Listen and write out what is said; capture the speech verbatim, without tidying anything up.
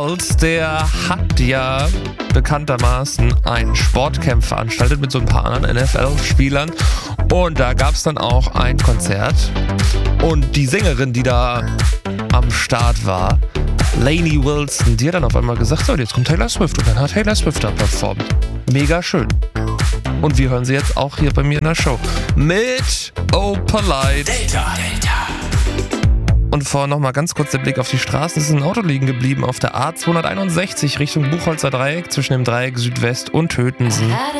Wells, der hat ja bekanntermaßen ein Sportcamp veranstaltet mit so ein paar anderen N F L-Spielern. Und da gab es dann auch ein Konzert. Und die Sängerin, die da am Start war, Lainey Wilson, die hat dann auf einmal gesagt, so, jetzt kommt Taylor Swift. Und dann hat Taylor Swift da performt. Mega schön. Und wir hören sie jetzt auch hier bei mir in der Show. Mit Oh Polite. Delta. Delta. Und vorher nochmal ganz kurz der Blick auf die Straßen. Es ist ein Auto liegen geblieben auf der A zweihunderteinundsechzig Richtung Buchholzer Dreieck zwischen dem Dreieck Südwest und Tötensen.